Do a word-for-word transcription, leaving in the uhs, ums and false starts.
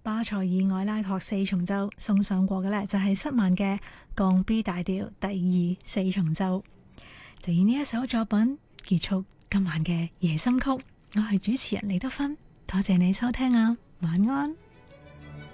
巴塞爾外拉托四重奏送上過嘅呢，就係室曼嘅降 B 大調第二四重奏，就以呢一首作品結束今晚嘅夜心曲。我係主持人李德芬，多謝你收聽啊，晚安。